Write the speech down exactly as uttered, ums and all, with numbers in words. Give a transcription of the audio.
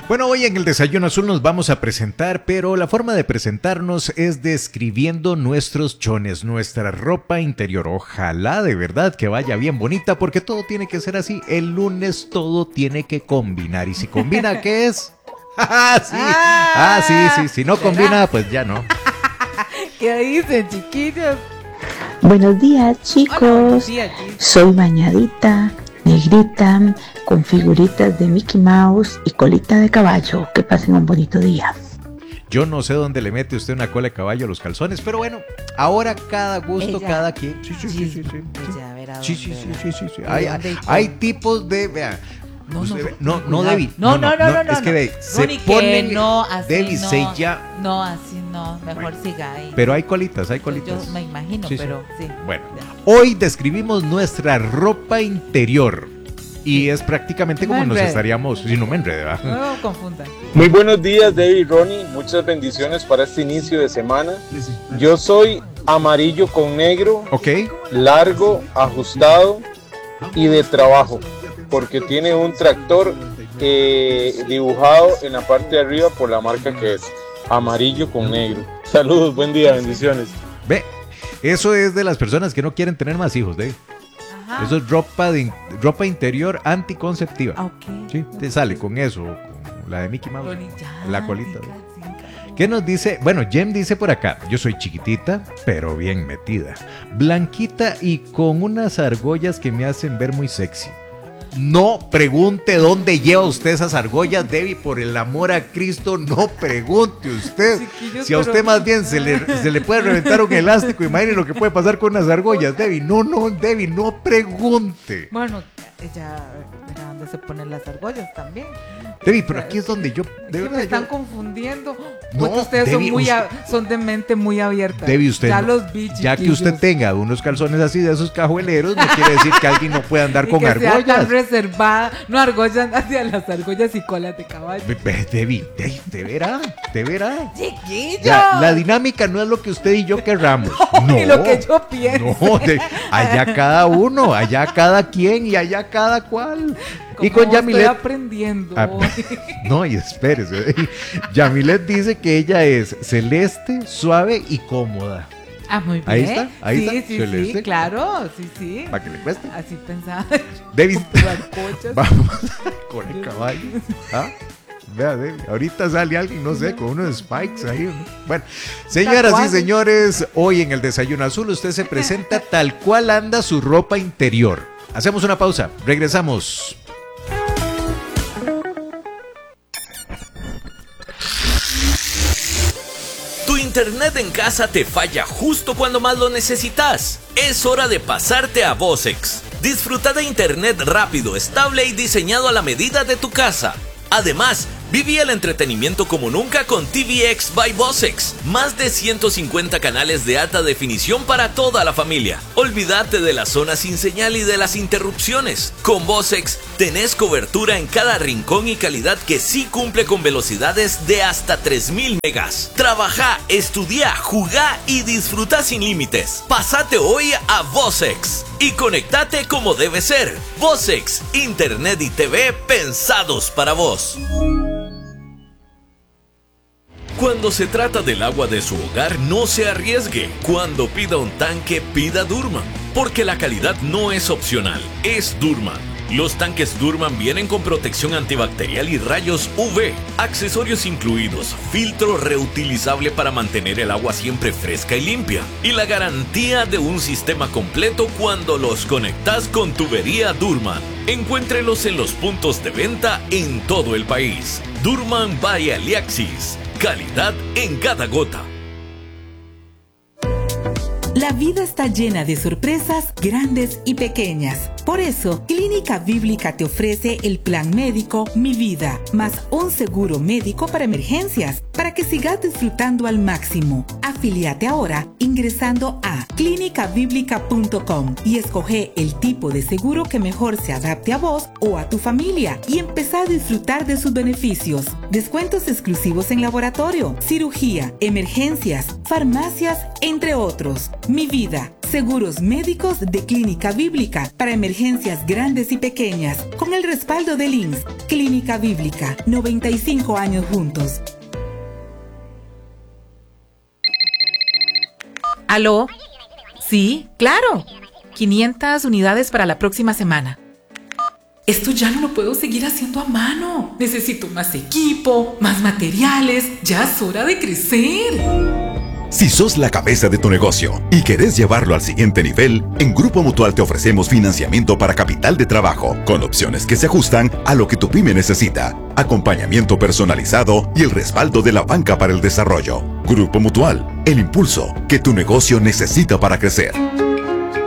Bueno, hoy en el Desayuno Azul nos vamos a presentar, pero la forma de presentarnos es describiendo nuestros chones, nuestra ropa interior. Ojalá de verdad que vaya bien bonita, porque todo tiene que ser así. El lunes todo tiene que combinar. ¿Y si combina, qué es? ¡Ah, sí! ¡Ah, sí, sí! Si no combina, pues ya no. ¿Qué dicen, chiquillos? Buenos días, chicos. Hola, buenos días, chicos. Soy bañadita, negrita, con figuritas de Mickey Mouse y colita de caballo. Que pasen un bonito día. Yo no sé dónde le mete usted una cola de caballo a los calzones, pero bueno, ahora cada gusto, Ella, cada quien. Sí, sí, sí, sí, sí. Ella verá Sí, sí, dónde, sí, sí, sí, sí. ¿De Hay, dónde y hay, cómo? hay tipos de, vea, No, usted no, ve- no, no, cuidado. Debbie. No, no, no, no, no, es que no. ve, se Ronnie, que ponen, no, así Debbie, no, se ya, no, así no, mejor siga ahí. pero hay colitas, hay Yo- colitas. Yo me imagino, Sí, sí. pero sí. Bueno, hoy describimos nuestra ropa interior y es prácticamente como No me nos enrede. estaríamos, si no me enrede, ¿verdad? No confundan. Muy buenos días, David y Ronnie. Muchas bendiciones para este inicio de semana. Yo soy amarillo con negro, Ok, largo, ajustado y de trabajo, porque tiene un tractor eh, dibujado en la parte de arriba por la marca que es amarillo con negro. Saludos, buen día, bendiciones. ve, eso es de las personas que no quieren tener más hijos, Debbie. Ajá. Eso es ropa, de, ropa interior anticonceptiva. Ah, ok. Sí, te sale con eso, con la de Mickey Mouse. Ronnie, ya, La colita. siga, siga. ¿Qué nos dice? Bueno, Jem dice por acá, yo soy chiquitita, pero bien metida, blanquita y con unas argollas que me hacen ver muy sexy. No pregunte dónde lleva usted esas argollas, Debbie, por el amor a Cristo, no pregunte usted. Chiquillos, Si a usted pero- más bien se le, se le puede reventar un elástico, imagine lo que puede pasar con unas argollas, Debbie. No, no, Debbie, no pregunte. Bueno, ella verá dónde se ponen las argollas también. Debbie, pero aquí es donde yo, Es de que verdad, me están yo- confundiendo. No, Porque ustedes Debbie, son muy usted- a- son de mente muy abierta. Debbie, usted ya no- los vi, ya que chiquillos. usted tenga unos calzones así de esos cajueleros, no quiere decir que alguien no pueda andar Y con que sea tan argollas. reservada, no argollas hacia las argollas y colas de caballo. Ve- ve, Debbie, de, de verá, de verá. Chiquillo. Ya, la dinámica no es lo que usted y yo querramos. No, Ni lo que yo pienso. No, de- allá cada uno, allá cada quien y allá cada cual. Y con Como Yamilet. estoy aprendiendo. Ah, no, y espérese. Yamilet dice que ella es celeste, suave y cómoda. Ah, muy bien. Ahí está, ahí sí, está, Sí, celeste. sí, claro, sí, sí. Para que le cueste. Así pensaba. Debbie, Con argollas. vamos con el caballo. ¿Ah? Vea, Debbie, ahorita sale alguien, no sé, con unos spikes ahí. ¿no? Bueno, señoras y Tacuanes. señores, hoy en el Desayuno Azul usted se presenta tal cual anda su ropa interior. Hacemos una pausa, regresamos. Tu internet en casa te falla justo cuando más lo necesitas. Es hora de pasarte a Vosex. Disfruta de internet rápido, estable y diseñado a la medida de tu casa. Además, viví el entretenimiento como nunca con T V X by Vosex. Más de ciento cincuenta canales de alta definición para toda la familia. Olvídate de la zona sin señal y de las interrupciones. Con Vosex tenés cobertura en cada rincón y calidad que sí cumple con velocidades de hasta tres mil megas. Trabaja, estudia, jugá y disfruta sin límites. Pásate hoy a Vosex y conectate como debe ser. Vosex, internet y T V pensados para vos. Cuando se trata del agua de su hogar, no se arriesgue. Cuando pida un tanque, pida Durman, porque la calidad no es opcional, es Durman. Los tanques Durman vienen con protección antibacterial y rayos U V, accesorios incluidos, filtro reutilizable para mantener el agua siempre fresca y limpia, y la garantía de un sistema completo cuando los conectas con tubería Durman. Encuéntrelos en los puntos de venta en todo el país. Durman by Aliaxis. Calidad en cada gota. La vida está llena de sorpresas grandes y pequeñas. Por eso, Clínica Bíblica te ofrece el plan médico Mi Vida, más un seguro médico para emergencias, para que sigas disfrutando al máximo. Afíliate ahora ingresando a clínica bíblica punto com y escoge el tipo de seguro que mejor se adapte a vos o a tu familia y empezá a disfrutar de sus beneficios. Descuentos exclusivos en laboratorio, cirugía, emergencias, farmacias, entre otros. Mi Vida, Seguros médicos de Clínica Bíblica para emergencias grandes y pequeñas, con el respaldo del I N S. Clínica Bíblica, noventa y cinco años juntos. ¿Aló? Sí, claro. quinientas unidades para la próxima semana. Esto ya no lo puedo seguir haciendo a mano. Necesito más equipo, más materiales. Ya es hora de crecer. Si sos la cabeza de tu negocio y querés llevarlo al siguiente nivel, en Grupo Mutual te ofrecemos financiamiento para capital de trabajo, con opciones que se ajustan a lo que tu pyme necesita, acompañamiento personalizado y el respaldo de la banca para el desarrollo. Grupo Mutual, el impulso que tu negocio necesita para crecer.